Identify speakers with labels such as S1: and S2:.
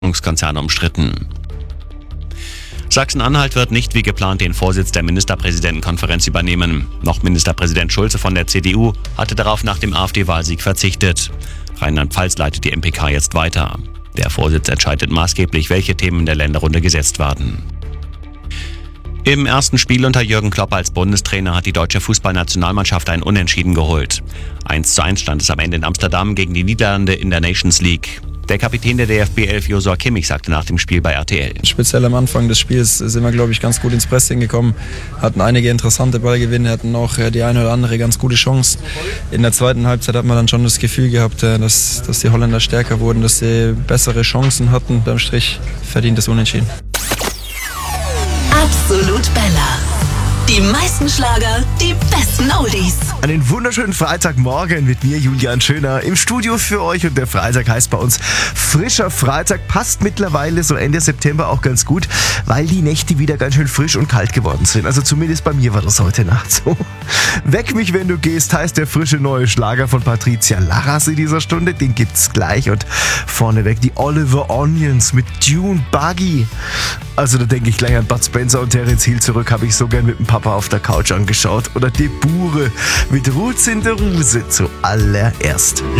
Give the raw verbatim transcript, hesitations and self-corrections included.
S1: Konzern umstritten. Sachsen-Anhalt wird nicht wie geplant den Vorsitz der Ministerpräsidentenkonferenz übernehmen. Noch Ministerpräsident Schulze von der C D U hatte darauf nach dem AfD-Wahlsieg verzichtet. Rheinland-Pfalz leitet die M P K jetzt weiter. Der Vorsitz entscheidet maßgeblich, welche Themen in der Länderrunde gesetzt werden. Im ersten Spiel unter Jürgen Klopp als Bundestrainer hat die deutsche Fußballnationalmannschaft ein Unentschieden geholt. eins zu eins stand es am Ende in Amsterdam gegen die Niederlande in der Nations League. Der Kapitän der D F B elf Joshua Kimmich sagte nach dem Spiel bei R T L:
S2: Speziell am Anfang des Spiels sind wir, glaube ich, ganz gut ins Pressing gekommen, hatten einige interessante Ballgewinne, hatten auch die eine oder andere ganz gute Chance. In der zweiten Halbzeit hat man dann schon das Gefühl gehabt, dass, dass die Holländer stärker wurden, dass sie bessere Chancen hatten. Beim Strich verdientes Unentschieden.
S3: Absolut Bella. Die meisten Schlager, die besten Oldies.
S4: Einen wunderschönen Freitagmorgen mit mir, Julian Schöner, im Studio für euch. Und der Freitag heißt bei uns frischer Freitag. Passt mittlerweile so Ende September auch ganz gut, weil die Nächte wieder ganz schön frisch und kalt geworden sind. Also zumindest bei mir war das heute Nacht so. Weck mich, wenn du gehst, heißt der frische neue Schlager von Patricia Larras in dieser Stunde. Den gibt's gleich. Und vorneweg die Oliver Onions mit Dune Buggy. Also da denke ich gleich an Bud Spencer und Terence Hill zurück. Habe ich so gern mit dem Papa auf der Couch angeschaut. Oder die Bure mit Roots in der Ruse zuallererst.